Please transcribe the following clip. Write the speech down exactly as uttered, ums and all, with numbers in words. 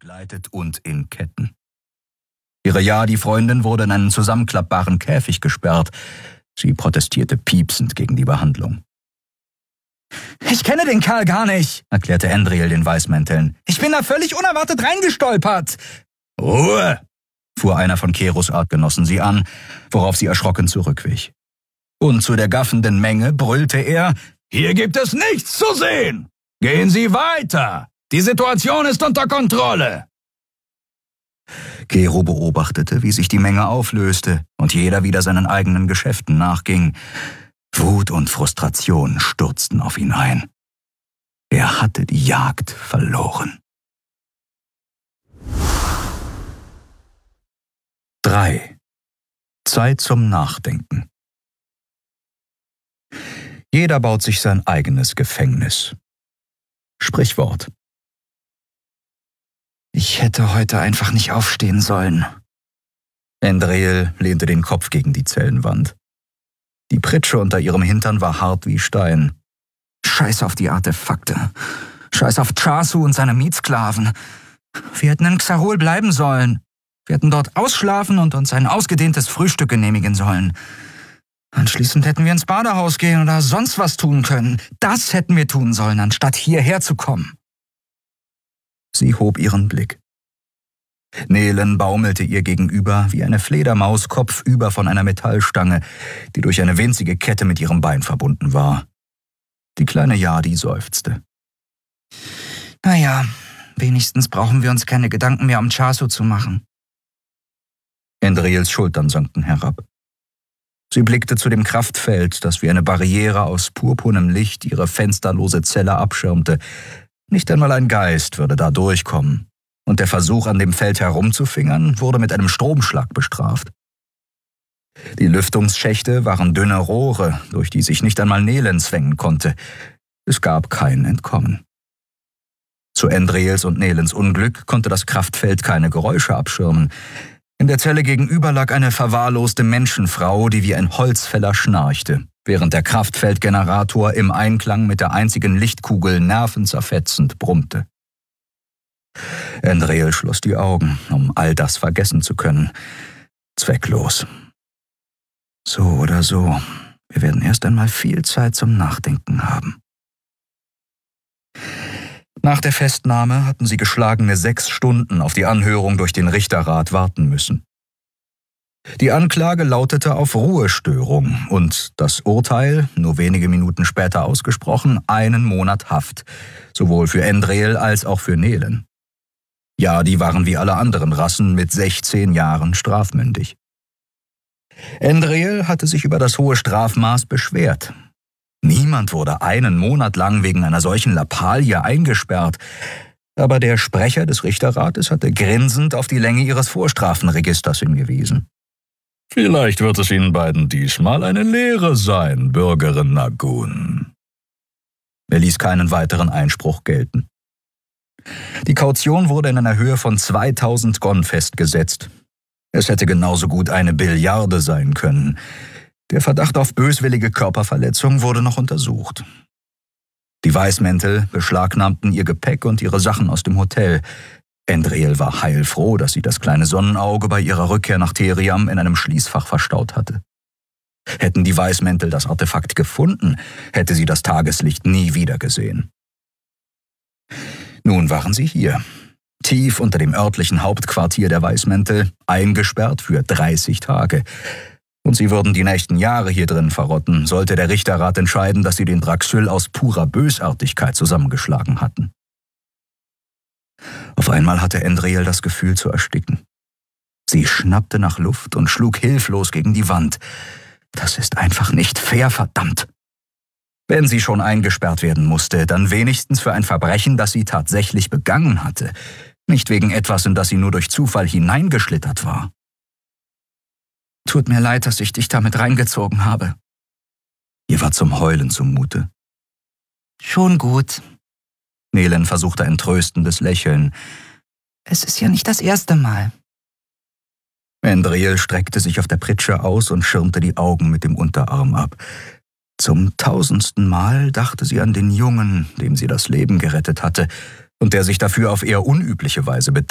begleitet und in Ketten. Ihre Yadi-Freundin wurde in einen zusammenklappbaren Käfig gesperrt. Sie protestierte piepsend gegen die Behandlung. »Ich kenne den Kerl gar nicht«, erklärte Andriel den Weißmänteln. »Ich bin da völlig unerwartet reingestolpert.« »Ruhe«, fuhr einer von Keros Artgenossen sie an, worauf sie erschrocken zurückwich. Und zu der gaffenden Menge brüllte er, »Hier gibt es nichts zu sehen! Gehen Sie weiter! Die Situation ist unter Kontrolle!« Kero beobachtete, wie sich die Menge auflöste und jeder wieder seinen eigenen Geschäften nachging. Wut und Frustration stürzten auf ihn ein. Er hatte die Jagd verloren. drei. Zeit zum Nachdenken. Jeder baut sich sein eigenes Gefängnis. Sprichwort. Ich hätte heute einfach nicht aufstehen sollen. Andriel lehnte den Kopf gegen die Zellenwand. Die Pritsche unter ihrem Hintern war hart wie Stein. Scheiß auf die Artefakte. Scheiß auf Chasu und seine Mietsklaven. Wir hätten in Xarol bleiben sollen. Wir hätten dort ausschlafen und uns ein ausgedehntes Frühstück genehmigen sollen. Anschließend hätten wir ins Badehaus gehen oder sonst was tun können. Das hätten wir tun sollen, anstatt hierher zu kommen. Sie hob ihren Blick. Nelen baumelte ihr gegenüber wie eine Fledermaus kopfüber von einer Metallstange, die durch eine winzige Kette mit ihrem Bein verbunden war. Die kleine Yadi seufzte. Naja, wenigstens brauchen wir uns keine Gedanken mehr um Chasu zu machen. Andriels Schultern sanken herab. Sie blickte zu dem Kraftfeld, das wie eine Barriere aus purpurnem Licht ihre fensterlose Zelle abschirmte. Nicht einmal ein Geist würde da durchkommen. Und der Versuch, an dem Feld herumzufingern, wurde mit einem Stromschlag bestraft. Die Lüftungsschächte waren dünne Rohre, durch die sich nicht einmal Nelen zwängen konnte. Es gab kein Entkommen. Zu Andriels und Nelens Unglück konnte das Kraftfeld keine Geräusche abschirmen. In der Zelle gegenüber lag eine verwahrloste Menschenfrau, die wie ein Holzfäller schnarchte, während der Kraftfeldgenerator im Einklang mit der einzigen Lichtkugel nervenzerfetzend brummte. Andriel schloss die Augen, um all das vergessen zu können. Zwecklos. So oder so, wir werden erst einmal viel Zeit zum Nachdenken haben. Nach der Festnahme hatten sie geschlagene sechs Stunden auf die Anhörung durch den Richterrat warten müssen. Die Anklage lautete auf Ruhestörung und das Urteil, nur wenige Minuten später ausgesprochen, einen Monat Haft, sowohl für Andriel als auch für Nelen. Ja, die waren wie alle anderen Rassen mit sechzehn Jahren strafmündig. Andriel hatte sich über das hohe Strafmaß beschwert. Niemand wurde einen Monat lang wegen einer solchen Lappalie eingesperrt, aber der Sprecher des Richterrates hatte grinsend auf die Länge ihres Vorstrafenregisters hingewiesen. »Vielleicht wird es Ihnen beiden diesmal eine Lehre sein, Bürgerin Nagun.« Er ließ keinen weiteren Einspruch gelten. Die Kaution wurde in einer Höhe von zweitausend Gon festgesetzt. Es hätte genauso gut eine Billiarde sein können. Der Verdacht auf böswillige Körperverletzung wurde noch untersucht. Die Weißmäntel beschlagnahmten ihr Gepäck und ihre Sachen aus dem Hotel. Andriel war heilfroh, dass sie das kleine Sonnenauge bei ihrer Rückkehr nach Teriam in einem Schließfach verstaut hatte. Hätten die Weißmäntel das Artefakt gefunden, hätte sie das Tageslicht nie wieder gesehen. Nun waren sie hier, tief unter dem örtlichen Hauptquartier der Weißmäntel, eingesperrt für dreißig Tage. Und sie würden die nächsten Jahre hier drin verrotten, sollte der Richterrat entscheiden, dass sie den Draxyl aus purer Bösartigkeit zusammengeschlagen hatten. Auf einmal hatte Andriel das Gefühl zu ersticken. Sie schnappte nach Luft und schlug hilflos gegen die Wand. Das ist einfach nicht fair, verdammt! Wenn sie schon eingesperrt werden musste, dann wenigstens für ein Verbrechen, das sie tatsächlich begangen hatte, nicht wegen etwas, in das sie nur durch Zufall hineingeschlittert war. Tut mir leid, dass ich dich damit reingezogen habe. Ihr war zum Heulen zumute. Schon gut. Nelen versuchte ein tröstendes Lächeln. Es ist ja nicht das erste Mal. Andriel streckte sich auf der Pritsche aus und schirmte die Augen mit dem Unterarm ab. Zum tausendsten Mal dachte sie an den Jungen, dem sie das Leben gerettet hatte und der sich dafür auf eher unübliche Weise bedankte.